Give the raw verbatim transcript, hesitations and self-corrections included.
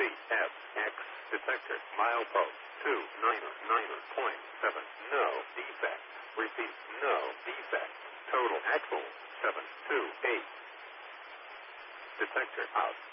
F X detector milepost two niner niner point seven. No defect. Repeat, no defect. Total axle seven two eight. Detector out.